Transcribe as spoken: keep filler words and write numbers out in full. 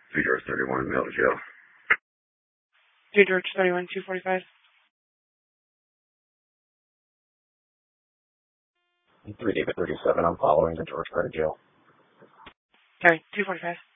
Two George thirty-one, mail to jail. two George thirty-one, two forty-five. three David thirty-seven, I'm following the George Carter jail. Sorry, two forty-five.